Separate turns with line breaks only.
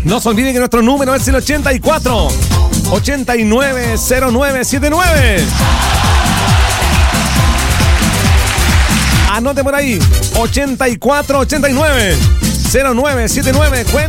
No se olviden que nuestro número es el 84 890979. Anote por ahí, 84 89 0979.